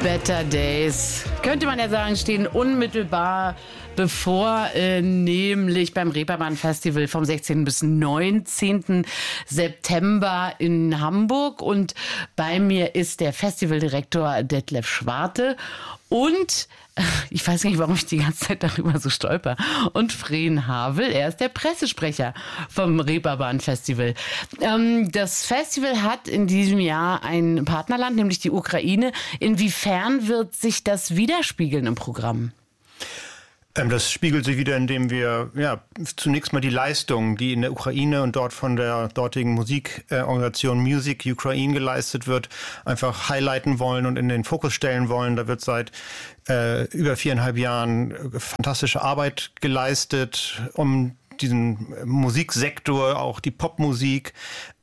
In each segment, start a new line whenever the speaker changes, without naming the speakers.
Better Days, könnte man ja sagen, stehen unmittelbar bevor, nämlich beim Reeperbahn Festival vom 16. bis 19. September in Hamburg. Und bei mir ist der Festivaldirektor Detlef Schwarte und ich weiß nicht, warum ich die ganze Zeit darüber so stolper. Und Fren Havel, er ist der Pressesprecher vom Reeperbahn Festival. Das Festival hat in diesem Jahr ein Partnerland, nämlich die Ukraine. Inwiefern wird sich das widerspiegeln im Programm?
Das spiegelt sich wieder, indem wir zunächst mal die Leistung, die in der Ukraine und dort von der dortigen Musikorganisation Music Ukraine geleistet wird, einfach highlighten wollen und in den Fokus stellen wollen. Da wird seit über 4,5 Jahren fantastische Arbeit geleistet, um diesen Musiksektor, auch die Popmusik,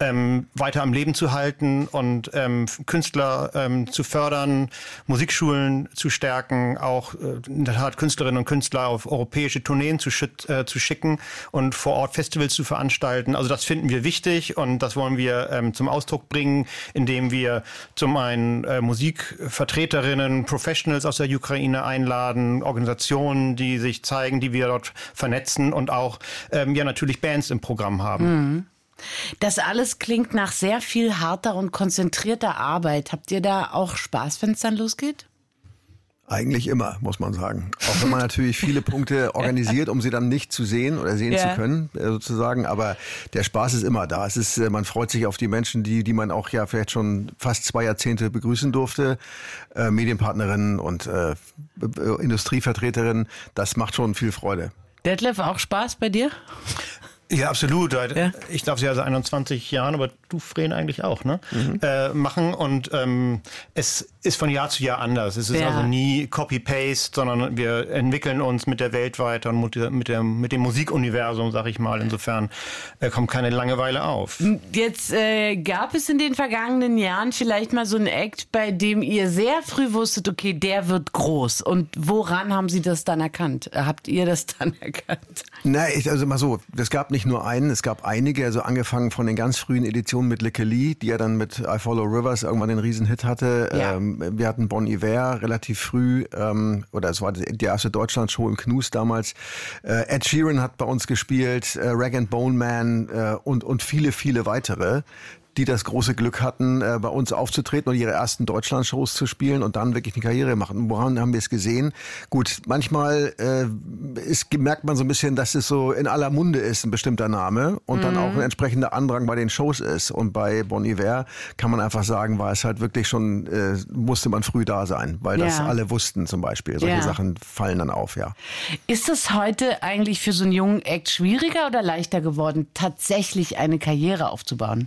weiter am Leben zu halten und Künstler zu fördern, Musikschulen zu stärken, auch in der Tat Künstlerinnen und Künstler auf europäische Tourneen zu schicken und vor Ort Festivals zu veranstalten. Also das finden wir wichtig und das wollen wir zum Ausdruck bringen, indem wir zum einen Musikvertreterinnen, Professionals aus der Ukraine einladen, Organisationen, die sich zeigen, die wir dort vernetzen und auch natürlich Bands im Programm haben.
Das alles klingt nach sehr viel harter und konzentrierter Arbeit. Habt ihr da auch Spaß, wenn es dann losgeht?
Eigentlich immer, muss man sagen. Auch wenn man natürlich viele Punkte organisiert, um sie dann nicht zu sehen oder sehen zu können, sozusagen. Aber der Spaß ist immer da. Man freut sich auf die Menschen, die man auch ja vielleicht schon fast 2 Jahrzehnte begrüßen durfte. Medienpartnerinnen und Industrievertreterinnen. Das macht schon viel Freude.
Detlef, auch Spaß bei dir?
Ja, absolut. Ich darf sie ja seit 21 Jahren, aber du, Fren, eigentlich auch, ne? Machen. Und es ist von Jahr zu Jahr anders. Es ist also nie Copy-Paste, sondern wir entwickeln uns mit der Welt weiter und mit dem Musikuniversum, sag ich mal. Insofern kommt keine Langeweile auf.
Jetzt gab es in den vergangenen Jahren vielleicht mal so einen Act, bei dem ihr sehr früh wusstet, okay, der wird groß. Und woran haben Sie das dann erkannt? Habt ihr das dann erkannt?
Also mal so, es gab nicht nur einen, es gab einige, also angefangen von den ganz frühen Editionen mit Likke Lee, die ja dann mit I Follow Rivers irgendwann den Riesenhit hatte. Ja. Wir hatten Bon Iver relativ früh, oder es war die erste Deutschlandshow im Knus damals. Ed Sheeran hat bei uns gespielt, Rag & Bone Man und viele, viele weitere, die das große Glück hatten, bei uns aufzutreten und ihre ersten Deutschlandshows zu spielen und dann wirklich eine Karriere machen. Woran haben wir es gesehen? Gut, manchmal merkt man so ein bisschen, dass es so in aller Munde ist, ein bestimmter Name und dann auch ein entsprechender Andrang bei den Shows ist. Und bei Bon Iver kann man einfach sagen, war es halt wirklich schon, musste man früh da sein, weil das alle wussten zum Beispiel. Solche Sachen fallen dann auf, ja. Ist
es heute eigentlich für so einen jungen Act schwieriger oder leichter geworden, tatsächlich eine Karriere aufzubauen?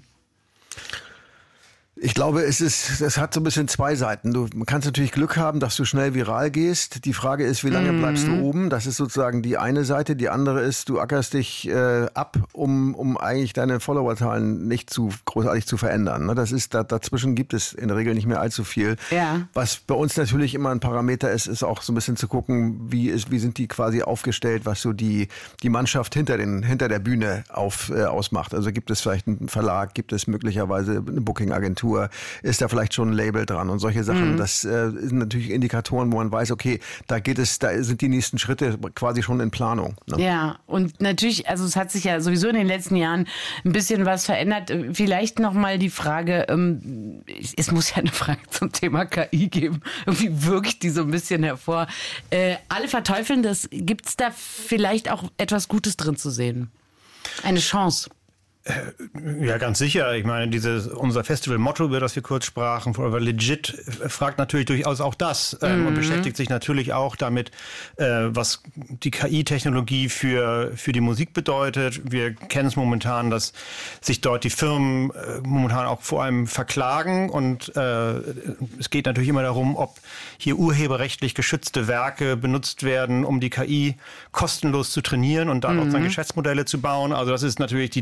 Ich glaube, es hat so ein bisschen 2 Seiten. Du kannst natürlich Glück haben, dass du schnell viral gehst. Die Frage ist, wie lange bleibst du oben? Das ist sozusagen die eine Seite. Die andere ist, du ackerst dich ab, um eigentlich deine Followerzahlen nicht zu großartig zu verändern. Das ist, dazwischen gibt es in der Regel nicht mehr allzu viel. Ja. Was bei uns natürlich immer ein Parameter ist auch so ein bisschen zu gucken, wie sind die quasi aufgestellt, was so die Mannschaft hinter der Bühne ausmacht. Also gibt es vielleicht einen Verlag, gibt es möglicherweise eine Booking-Agentur, ist da vielleicht schon ein Label dran und solche Sachen. Das sind natürlich Indikatoren, wo man weiß, okay, da sind die nächsten Schritte quasi schon in Planung. Ne?
Ja, und natürlich, also es hat sich ja sowieso in den letzten Jahren ein bisschen was verändert. Vielleicht nochmal die Frage, es muss ja eine Frage zum Thema KI geben. Irgendwie wirkt die so ein bisschen hervor. Alle verteufeln das. Gibt es da vielleicht auch etwas Gutes drin zu sehen? Eine Chance?
Ja, ganz sicher. Ich meine, unser Festival-Motto, über das wir kurz sprachen, Forever Legit, fragt natürlich durchaus auch das und beschäftigt sich natürlich auch damit, was die KI-Technologie für die Musik bedeutet. Wir kennen es momentan, dass sich dort die Firmen momentan auch vor allem verklagen und es geht natürlich immer darum, ob hier urheberrechtlich geschützte Werke benutzt werden, um die KI kostenlos zu trainieren und dann auch dann Geschäftsmodelle zu bauen. Also das ist natürlich die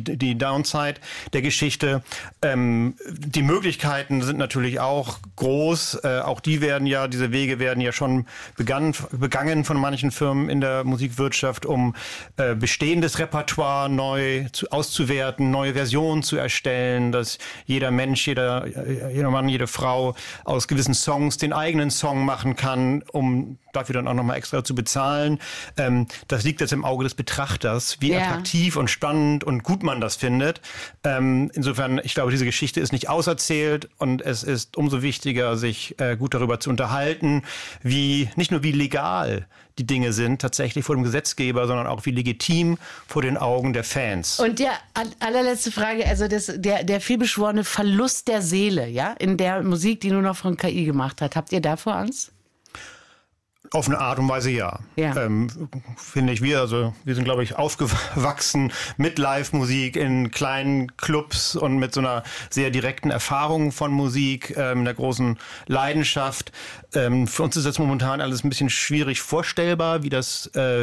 Downside der Geschichte. Die Möglichkeiten sind natürlich auch groß. Auch diese Wege werden ja schon begangen von manchen Firmen in der Musikwirtschaft, um bestehendes Repertoire neu auszuwerten, neue Versionen zu erstellen, dass jeder Mensch, jeder Mann, jede Frau aus gewissen Songs den eigenen Song machen kann, um dafür dann auch nochmal extra zu bezahlen. Das liegt jetzt im Auge des Betrachters, wie attraktiv und spannend und gut man das findet. Insofern, ich glaube, diese Geschichte ist nicht auserzählt und es ist umso wichtiger, sich gut darüber zu unterhalten, nicht nur wie legal die Dinge sind, tatsächlich vor dem Gesetzgeber, sondern auch wie legitim vor den Augen der Fans.
Und die allerletzte Frage, also der vielbeschworene Verlust der Seele, ja, in der Musik, die nur noch von KI gemacht hat. Habt ihr davor Angst?
Auf eine Art und Weise ja. Finde ich, wir sind, glaube ich, aufgewachsen mit Live-Musik in kleinen Clubs und mit so einer sehr direkten Erfahrung von Musik, einer großen Leidenschaft. Für uns ist das momentan alles ein bisschen schwierig vorstellbar, wie das